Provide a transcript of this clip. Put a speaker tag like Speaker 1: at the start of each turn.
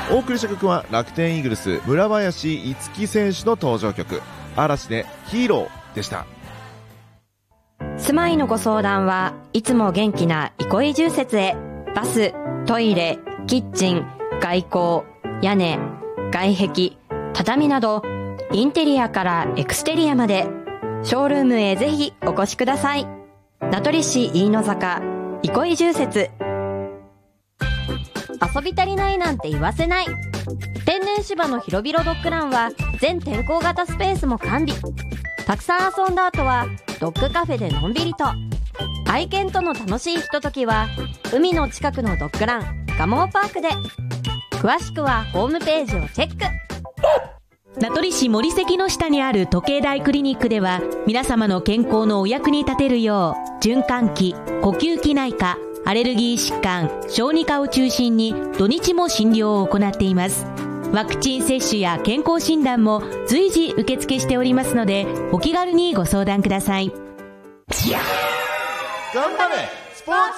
Speaker 1: お送りした曲は楽天イーグルス村林逸樹選手の登場曲、嵐でヒーローでした。
Speaker 2: 住まいのご相談はいつも元気な憩い住設へ。バス、トイレ、キッチン、外構、屋根、外壁、畳などインテリアからエクステリアまでショールームへぜひお越しください。名取市飯野坂憩い住設。遊び足りないなんて言わせない。天然芝の広々ドッグランは全天候型スペースも完備。たくさん遊んだ後はドッグカフェでのんびりと。愛犬との楽しいひとときは海の近くのドッグランガモーパークで。詳しくはホームページをチェック。
Speaker 3: 名取市森関の下にある時計台クリニックでは、皆様の健康のお役に立てるよう循環器、呼吸器内科、アレルギー疾患、小児科を中心に土日も診療を行っています。ワクチン接種や健康診断も随時受付しておりますので、お気軽にご相談ください。
Speaker 1: 頑張れスポーツ